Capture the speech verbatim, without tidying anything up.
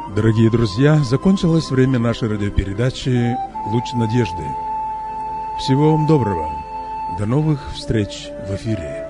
Дорогие друзья, закончилось время нашей радиопередачи «Луч надежды». Всего вам доброго. До новых встреч в эфире.